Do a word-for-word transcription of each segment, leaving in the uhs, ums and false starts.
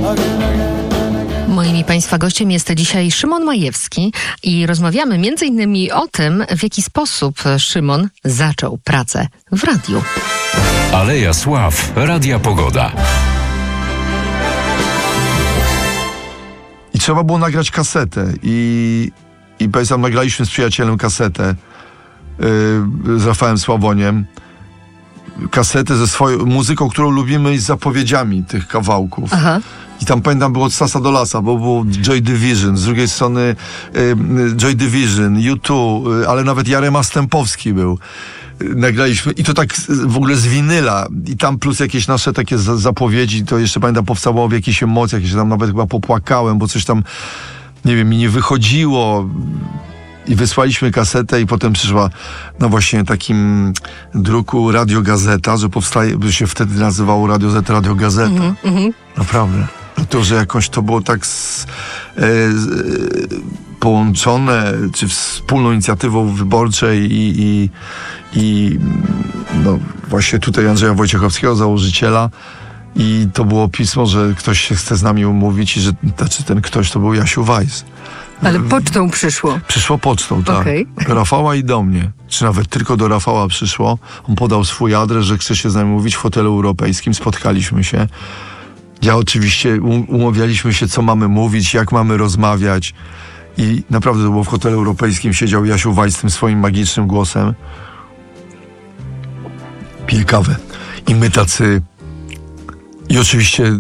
Moim i Państwa gościem jest dzisiaj Szymon Majewski i rozmawiamy między innymi o tym, w jaki sposób Szymon zaczął pracę w radiu. Aleja Sław, Radia Pogoda. I trzeba było nagrać kasetę i, i pamiętam, nagraliśmy z przyjacielem kasetę yy, z Rafałem Sławoniem. Kasetę ze swoją muzyką, którą lubimy, i z zapowiedziami tych kawałków. Aha. I tam pamiętam, było od sasa do lasa, bo było Joy Division, z drugiej strony y, Joy Division, U dwa, y, ale nawet Jarema Stępowski był. Y, nagraliśmy i to tak w ogóle z winyla. I tam plus jakieś nasze takie za, zapowiedzi, to jeszcze pamiętam, powstało w jakichś emocjach, ja się tam nawet chyba popłakałem, bo coś tam, nie wiem, mi nie wychodziło. I wysłaliśmy kasetę i potem przyszła na właśnie takim druku Radiogazeta, że powstaje, że się wtedy nazywało Radio Z, Radiogazeta. Mm, mm. Naprawdę. To, że jakoś to było tak z, e, z, połączone, czy wspólną inicjatywą wyborczej i, i, i no właśnie tutaj Andrzeja Wojciechowskiego, założyciela. I to było pismo, że ktoś się chce z nami umówić i że znaczy ten ktoś to był Jasiu Weiss. Ale pocztą przyszło. Przyszło pocztą, tak. Okay. Do Rafała i do mnie. Czy nawet tylko do Rafała przyszło. On podał swój adres, że chce się z nami mówić w hotelu europejskim. Spotkaliśmy się. Ja oczywiście umawialiśmy się, co mamy mówić, jak mamy rozmawiać. I naprawdę to było w hotelu europejskim. Siedział Jasiu Weiss z tym swoim magicznym głosem. Pije kawę. I my tacy... I oczywiście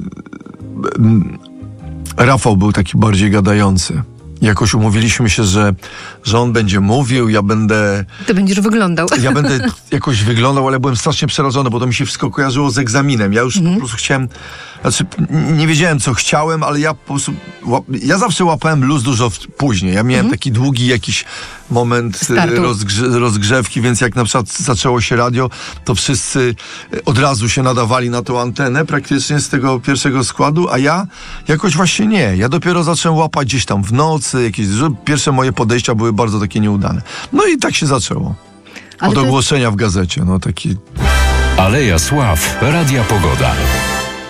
Rafał był taki bardziej gadający. Jakoś umówiliśmy się, że, że on będzie mówił, ja będę... Ty będziesz wyglądał. Ja będę jakoś wyglądał, ale byłem strasznie przerażony, bo to mi się wszystko kojarzyło z egzaminem. Ja już mm. po prostu chciałem... Znaczy, nie wiedziałem, co chciałem, ale ja po prostu... Ja zawsze łapałem luz dużo w, później. Ja miałem mm. taki długi jakiś moment rozgrze, rozgrzewki, więc jak na przykład zaczęło się radio, to wszyscy od razu się nadawali na tą antenę praktycznie z tego pierwszego składu, a ja jakoś właśnie nie. Ja dopiero zacząłem łapać gdzieś tam w nocy, jakieś... Pierwsze moje podejścia były bardzo takie nieudane. No i tak się zaczęło. Ale od ogłoszenia w gazecie. No taki... Aleja Sław, Radia Pogoda.